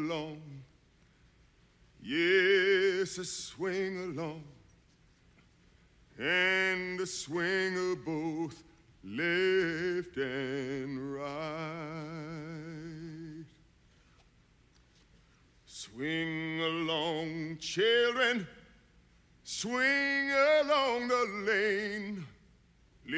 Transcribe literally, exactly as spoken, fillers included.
along. Yes, swing along. And swing both left and right. Swing along, children, swing along the lane.